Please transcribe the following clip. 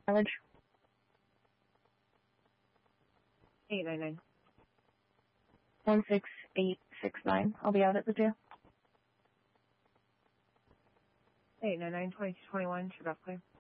Mileage? 899. 16869. I'll be out at the jail. 899, 2221, should off clear.